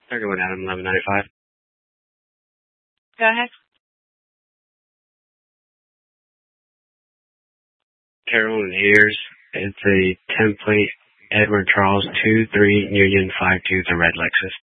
31 Adam 1195. Go ahead. Carolyn Ayers. It's a template Edward Charles 23 Union 52, the red Lexus.